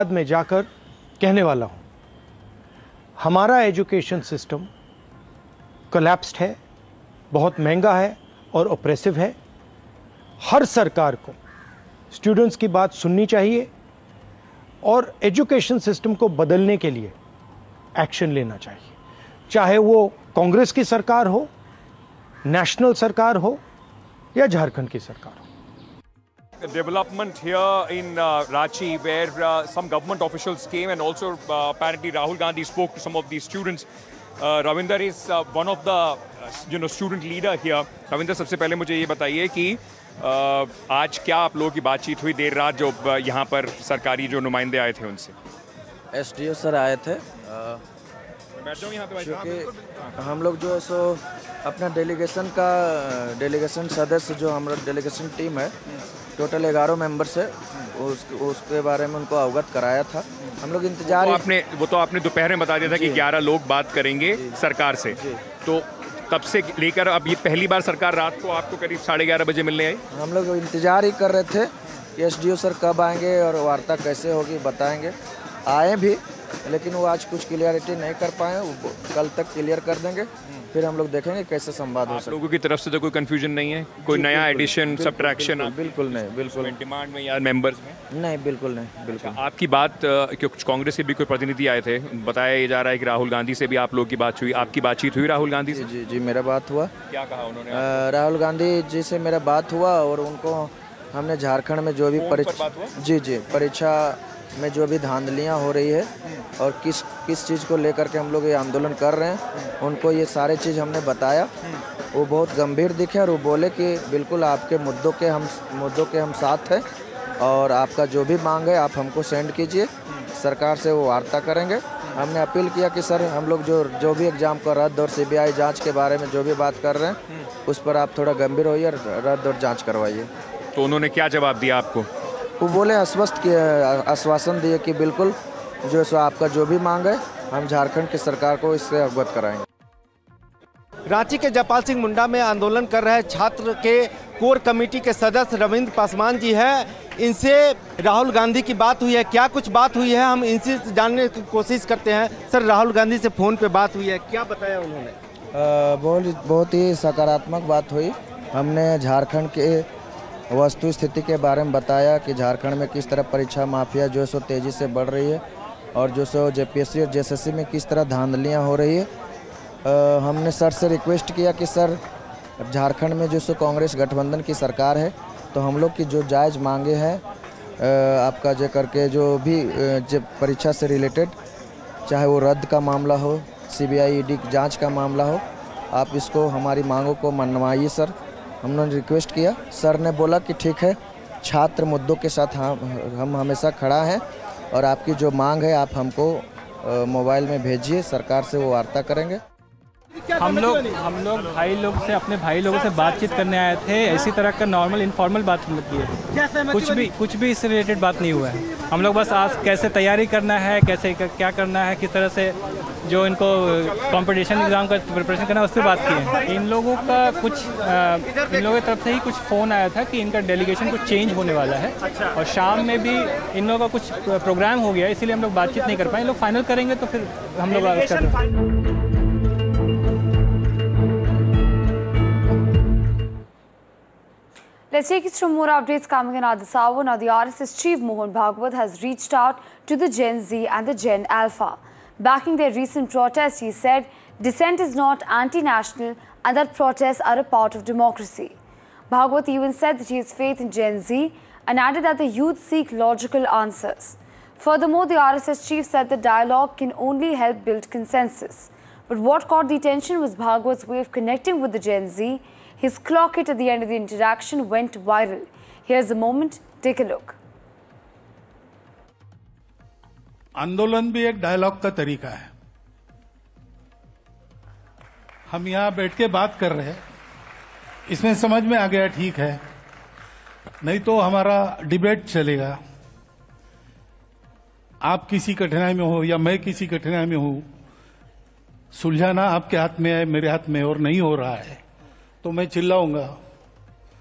में जाकर कहने वाला हूं, हमारा एजुकेशन सिस्टम कोलैप्स्ड है, बहुत महंगा है और ऑप्रेसिव है। हर सरकार को स्टूडेंट्स की बात सुननी चाहिए और एजुकेशन सिस्टम को बदलने के लिए एक्शन लेना चाहिए, चाहे वो कांग्रेस की सरकार हो, नेशनल सरकार हो या झारखंड की सरकार हो। Development here in Ranchi, where some government officials came, and also apparently Rahul Gandhi spoke to some of these students. Ravinder is one of the student leader here. Ravinder, सबसे पहले मुझे ये बताइए कि आज क्या आप लोगों की बातचीत हुई देर रात जो यहाँ पर सरकारी जो नुमाइंदे आए थे उनसे? SDO सर आए थे, क्योंकि हम लोग जो है सो अपना डेलीगेशन सदस्य जो हमारा डेलीगेशन टीम है, टोटल 11 मेंबर्स है, उसके बारे में उनको अवगत कराया था। हम लोग इंतजार वो तो आपने दोपहर में बता दिया था कि 11 लोग बात करेंगे सरकार से, तो तब से लेकर अब ये पहली बार सरकार रात को आपको करीब 11:30 बजे मिलने आई। हम लोग इंतजार ही कर रहे थे कि SDO सर कब आएंगे और वार्ता कैसे होगी बताएंगे। आए भी, लेकिन वो आज कुछ क्लियरिटी नहीं कर पाए, वो कल तक क्लियर कर देंगे, फिर हम लोग देखेंगे कैसे संवाद हो सकता है। लोगों की तरफ से तो कोई कंफ्यूजन नहीं है, कोई नया एडिशन सब्ट्रैक्शन? बिल्कुल नहीं, बिल्कुल डिमांड में या मेंबर्स में नहीं, बिल्कुल नहीं, बिल्कुल। आपकी बात, कुछ कांग्रेस के भी कोई प्रतिनिधि आए थे, बताया जा रहा है कि राहुल गांधी से भी आप लोगों की बात हुई, आपकी बातचीत हुई राहुल गांधी से? जी, मेरा बात हुआ। क्या कहा उन्होंने? राहुल गांधी जी से मेरा बात हुआ और उनको हमने झारखंड में जो भी परीक्षा में जो भी धांधलियाँ हो रही है और किस चीज़ को लेकर के हम लोग ये आंदोलन कर रहे हैं, उनको ये सारे चीज़ हमने बताया। वो बहुत गंभीर दिखे और वो बोले कि बिल्कुल आपके मुद्दों के हम साथ हैं और आपका जो भी मांग है आप हमको सेंड कीजिए, सरकार से वो वार्ता करेंगे। हमने अपील किया कि सर हम लोग जो भी एग्ज़ाम को रद्द और CBI जाँच के बारे में जो भी बात कर रहे हैं उस पर आप थोड़ा गंभीर होइए, रद्द और जाँच करवाइए। तो उन्होंने क्या जवाब दिया आपको? वो बोले आश्वासन दिए कि बिल्कुल जो सो आपका जो भी मांग है हम झारखंड की सरकार को इससे अवगत कराएंगे। रांची के जयपाल सिंह मुंडा में आंदोलन कर रहे छात्र के कोर कमेटी के सदस्य रविंद्र पासवान जी हैं। इनसे राहुल गांधी की बात हुई है, क्या कुछ बात हुई है हम इनसे जानने की कोशिश करते हैं। सर, राहुल गांधी से फ़ोन पे बात हुई है, क्या बताया उन्होंने? बहुत ही सकारात्मक बात हुई। हमने झारखंड के वस्तु स्थिति के बारे में बताया कि झारखंड में किस तरह परीक्षा माफिया जो सो तेज़ी से बढ़ रही है और जो सो JPSC और JSSC में किस तरह धांधलियाँ हो रही है। हमने सर से रिक्वेस्ट किया कि सर झारखंड में जो सो कांग्रेस गठबंधन की सरकार है, तो हम लोग की जो जायज़ मांगे हैं आपका जो करके जो भी परीक्षा से रिलेटेड, चाहे वो रद्द का मामला हो, CBI ED जाँच का मामला हो, आप इसको हमारी मांगों को मनवाइए सर। हमने रिक्वेस्ट किया, सर ने बोला कि ठीक है, छात्र मुद्दों के साथ हम हमेशा खड़ा हैं और आपकी जो मांग है आप हमको मोबाइल में भेजिए, सरकार से वो वार्ता करेंगे। हम लोग अपने भाई लोगों से बातचीत करने आए थे। इसी तरह का नॉर्मल इनफॉर्मल बात हम लोग की है, कुछ भी इससे रिलेटेड बात नहीं हुआ है। हम लोग बस आज कैसे तैयारी करना है, कैसे क्या करना है, किस तरह से जो इनको कंपटीशन एग्ज़ाम का प्रिपरेशन करना है उस पर बात की है। इन लोगों की तरफ से ही कुछ फ़ोन आया था कि इनका डेलीगेशन कुछ चेंज होने वाला है। और शाम में भी इन लोगों का कुछ प्रोग्राम हो गया, इसीलिए हम लोग बातचीत नहीं कर पाए। इन लोग फाइनल करेंगे तो फिर हम लोग कर। Let's take you through more updates coming in at this hour. Now, the RSS chief Mohan Bhagwat has reached out to the Gen Z and the Gen Alpha. Backing their recent protest, he said dissent is not anti-national and that protests are a part of democracy. Bhagwat even said that he has faith in Gen Z and added that the youth seek logical answers. Furthermore, the RSS chief said that dialogue can only help build consensus. But what caught the attention was Bhagwat's way of connecting with the Gen Z. His clock hit at the end of the interaction went viral. Here's the moment. Take a look. आंदोलन भी एक dialogue का तरीका है। हम यहाँ बैठ के बात कर रहे हैं, इसमें समझ में आ गया ठीक है, नहीं तो हमारा डिबेट चलेगा। आप किसी कठिनाई में हो या मैं किसी कठिनाई में हूं, सुलझाना आपके हाथ में है, मेरे हाथ में, और नहीं हो रहा है तो मैं चिल्लाऊंगा,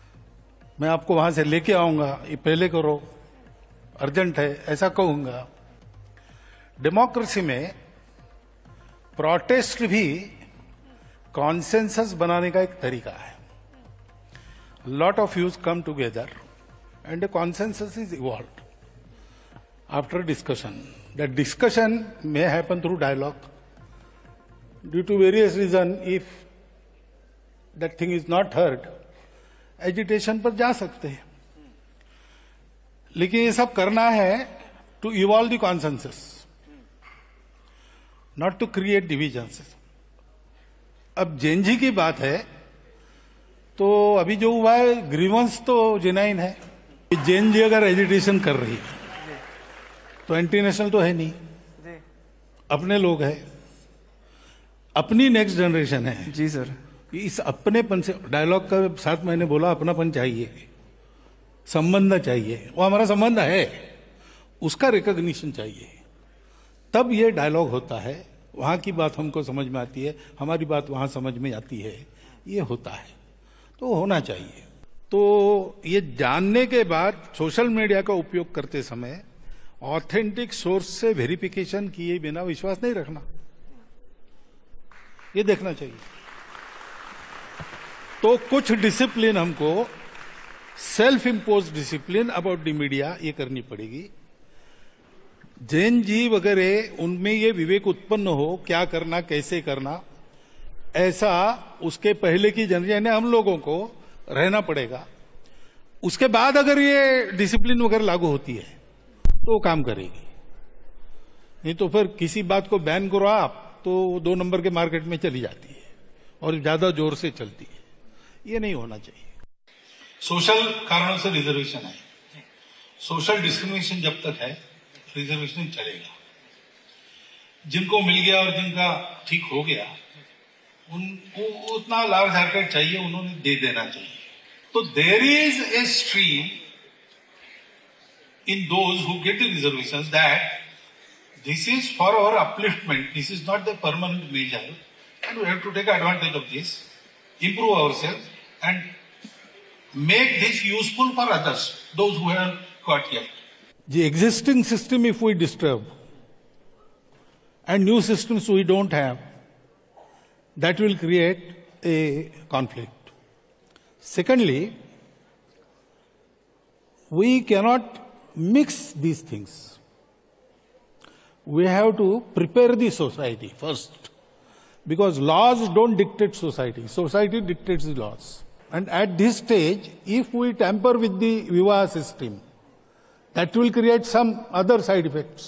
मैं आपको वहां से लेके आऊंगा, ये पहले करो, अर्जेंट है, ऐसा कहूंगा। डेमोक्रेसी में प्रोटेस्ट भी कॉन्सेंसस बनाने का एक तरीका है. Lot of views come together and a consensus is evolved after discussion. That discussion may happen through dialogue. Due to various reasons, if that thing is not heard, agitation पर जा सकते हैं. लेकिन ये सब करना है to evolve the consensus, not to create divisions. अब जेएनजी की बात है तो अभी जो हुआ है ग्रीवेंस तो जेन्युइन है. जेएनजी अगर एजिटेशन कर रही है तो एंटी नेशनल तो है नहीं, अपने लोग हैं, अपनी नेक्स्ट जनरेशन है. जी सर. इस अपनेपन से डायलॉग का साथ मैंने बोला अपनापन चाहिए, संबंध चाहिए. वो हमारा संबंध है, उसका रिकॉग्निशन चाहिए, तब ये डायलॉग होता है. वहां की बात हमको समझ में आती है, हमारी बात वहां समझ में आती है, ये होता है. तो होना चाहिए. तो ये जानने के बाद सोशल मीडिया का उपयोग करते समय ऑथेंटिक सोर्स से वेरिफिकेशन किए बिना विश्वास नहीं रखना, ये देखना चाहिए. तो कुछ डिसिप्लिन हमको, self impose discipline about the media, ये करनी पड़ेगी. जैन जी वगैरह उनमें ये विवेक उत्पन्न हो क्या करना कैसे करना, ऐसा उसके पहले की जनरेशन ने हम लोगों को रहना पड़ेगा. उसके बाद अगर ये डिसिप्लिन वगैरह लागू होती है तो काम करेगी. नहीं तो फिर किसी बात को बैन करो आप तो 2 नंबर के मार्केट में चली जाती है और ज्यादा जोर से चलती है. ये नहीं होना चाहिए. सोशल कारणों से रिजर्वेशन है, सोशल डिस्क्रिमिनेशन जब तक है रिजर्वेशन चलेगा. जिनको मिल गया और जिनका ठीक हो गया उनको उतना लार्ज हार्टेड चाहिए, उन्होंने दे देना चाहिए. तो there is a stream in those who get the reservations that this is for our upliftment, this is not the permanent major and we have to take advantage of this, improve ourselves and make this useful for others, those who have got here. The existing system, if we disturb, and new systems we don't have, that will create a conflict. Secondly, we cannot mix these things. We have to prepare the society first. Because laws don't dictate society. Society dictates the laws. And at this stage, if we tamper with the Vivaha system, that will create some other side effects.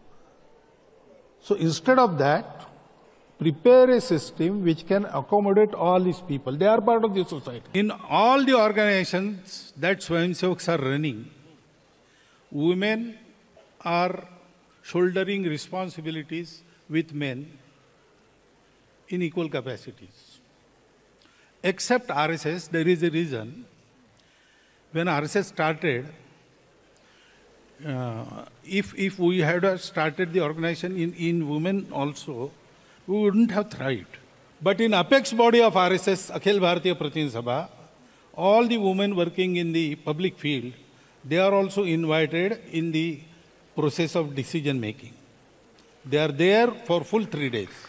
So instead of that, prepare a system which can accommodate all these people. They are part of the society. In all the organizations that Swayamsevaks are running, women are shouldering responsibilities with men in equal capacities. Except RSS, there is a reason. When RSS started, if we had started the organization in women also, we wouldn't have thrived. But in apex body of RSS, Akhil Bharatiya Pratin Sabha, all the women working in the public field, they are also invited in the process of decision making. They are there for full 3 days.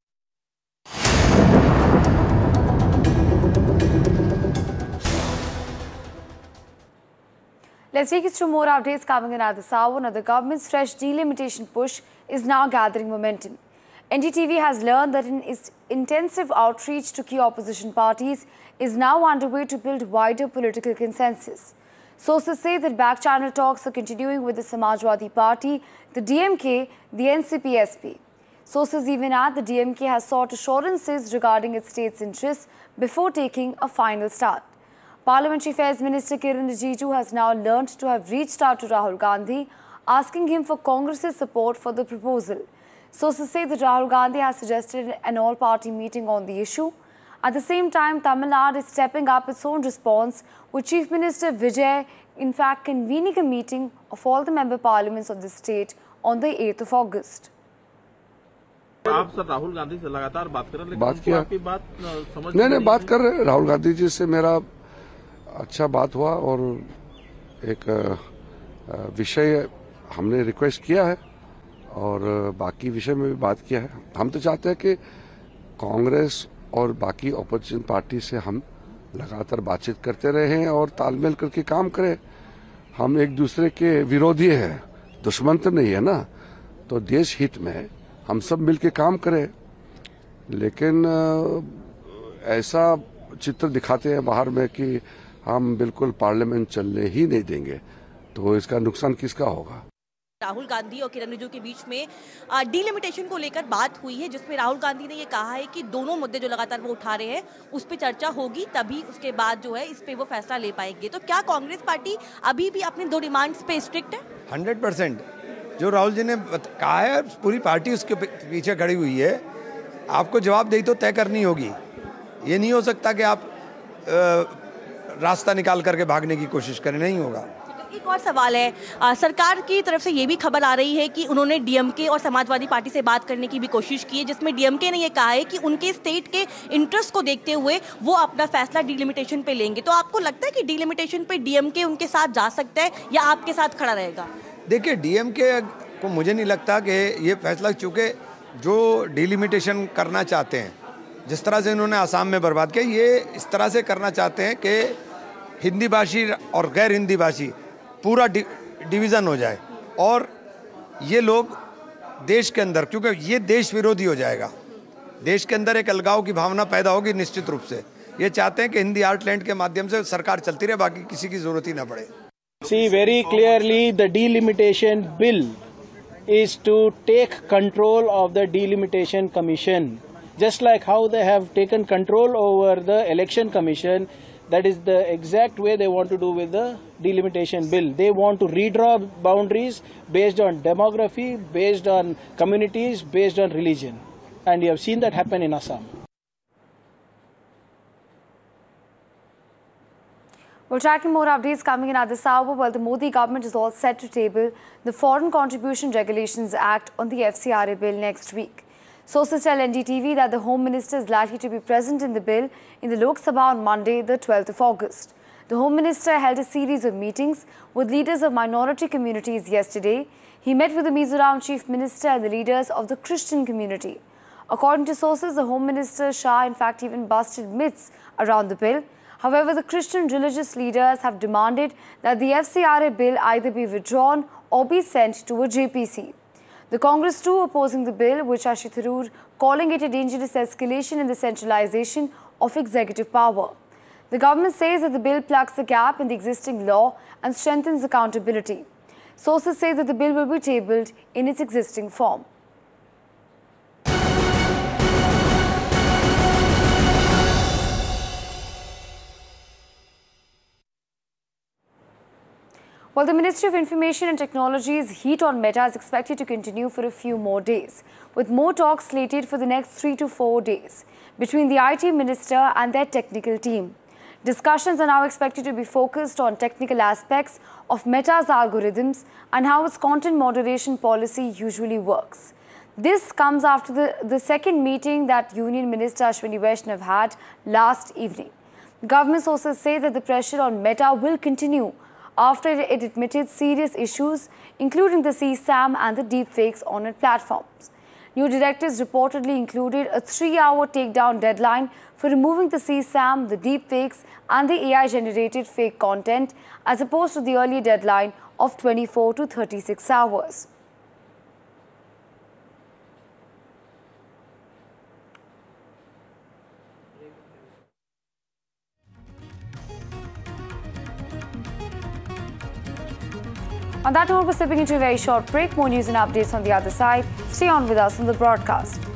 Let's take it through more updates coming in at this hour. Now, the government's fresh delimitation push is now gathering momentum. NDTV has learned that its intensive outreach to key opposition parties is now underway to build wider political consensus. Sources say that back-channel talks are continuing with the Samajwadi Party, the DMK, the NCP-SP. Sources even add the DMK has sought assurances regarding its state's interests before taking a final start. Parliamentary Affairs Minister Kiran Rijiju has now learnt to have reached out to Rahul Gandhi, asking him for Congress's support for the proposal. Sources say that Rahul Gandhi has suggested an all-party meeting on the issue. At the same time, Tamil Nadu is stepping up its own response, with Chief Minister Vijay in fact convening a meeting of all the member parliaments of the state on the 8th of August. आप sir Rahul Gandhi से लगातार बात कर रहे हैं, बात किया, आपकी बात समझ नहीं बात कर रहे हैं. राहुल गांधी जी से मेरा अच्छा बात हुआ और एक विषय हमने रिक्वेस्ट किया है और बाकी विषय में भी बात किया है। हम तो चाहते हैं कि कांग्रेस और बाकी ऑपोजिशन पार्टी से हम लगातार बातचीत करते रहें और तालमेल करके काम करें। हम एक दूसरे के विरोधी हैं, दुश्मन तो नहीं है ना, तो देश हित में हम सब मिलके काम करें। लेकिन ऐसा चित्र दिखाते हैं बाहर में कि हम बिल्कुल पार्लियामेंट चलने ही नहीं देंगे, तो इसका नुकसान किसका होगा। राहुल गांधी और किरण रिजिजू के बीच में डीलिमिटेशन को लेकर बात हुई है, जिसमें राहुल गांधी ने ये कहा है कि दोनों मुद्दे जो लगातार वो उठा रहे हैं उस पर चर्चा होगी, तभी उसके बाद जो है इस पे वो फैसला ले पाएंगे। तो क्या कांग्रेस पार्टी अभी भी अपनी 2 डिमांड्स पे स्ट्रिक्ट है? 100% जो राहुल जी ने कहा है, पूरी पार्टी उसके पीछे खड़ी हुई है। आपको जवाबदेही तो तय करनी होगी। ये नहीं हो सकता कि आप रास्ता निकाल करके भागने की कोशिश करें, नहीं होगा। एक और सवाल है, सरकार की तरफ से ये भी खबर आ रही है कि उन्होंने डीएमके और समाजवादी पार्टी से बात करने की भी कोशिश की है, जिसमें डीएमके ने ये कहा है कि उनके स्टेट के इंटरेस्ट को देखते हुए वो अपना फैसला डीलिमिटेशन पे लेंगे। तो आपको लगता है कि डीलिमिटेशन पे डीएमके उनके साथ जा सकता है या आपके साथ खड़ा रहेगा? देखिए, डीएमके को मुझे नहीं लगता कि ये फैसला, चूँकि जो डीलिमिटेशन करना चाहते हैं, जिस तरह से इन्होंने आसाम में बर्बाद किया, ये इस तरह से करना चाहते हैं कि हिंदी भाषी और गैर हिंदी भाषी पूरा डिवीज़न हो जाए और ये लोग देश के अंदर, क्योंकि ये देश विरोधी हो जाएगा, देश के अंदर एक अलगाव की भावना पैदा होगी निश्चित रूप से। ये चाहते हैं कि हिंदी आर्टलैंड के माध्यम से सरकार चलती रहे, बाकी किसी की जरूरत ही ना पड़े। See very clearly the delimitation bill is to take control of the delimitation commission, just like how they have taken control over the election commission. That is the exact way they want to do with the delimitation bill. They want to redraw boundaries based on demography, based on communities, based on religion. And you have seen that happen in Assam. We're tracking more updates coming in at this hour. Well, the Modi government is all set to table the Foreign Contribution Regulations Act on the FCRA bill next week. Sources tell NDTV that the Home Minister is likely to be present in the bill in the Lok Sabha on Monday, the 12th of August. The Home Minister held a series of meetings with leaders of minority communities yesterday. He met with the Mizoram Chief Minister and the leaders of the Christian community. According to sources, the Home Minister Shah in fact even busted myths around the bill. However, the Christian religious leaders have demanded that the FCRA bill either be withdrawn or be sent to a JPC. The Congress too opposing the bill, with Shashi Tharoor calling it a dangerous escalation in the centralization of executive power. The government says that the bill plugs the gap in the existing law and strengthens accountability. Sources say that the bill will be tabled in its existing form. Well, the Ministry of Information and Technology's heat on Meta is expected to continue for a few more days, with more talks slated for the next 3 to 4 days between the IT Minister and their technical team. Discussions are now expected to be focused on technical aspects of Meta's algorithms and how its content moderation policy usually works. This comes after the second meeting that Union Minister Ashwini Vaishnav had last evening. Government sources say that the pressure on Meta will continue after it admitted serious issues, including the CSAM and the deepfakes on its platforms. New directives reportedly included a 3-hour takedown deadline for removing the CSAM, the deepfakes and the AI-generated fake content, as opposed to the earlier deadline of 24 to 36 hours. On that note, we're slipping into a very short break. More news and updates on the other side. Stay on with us on the broadcast.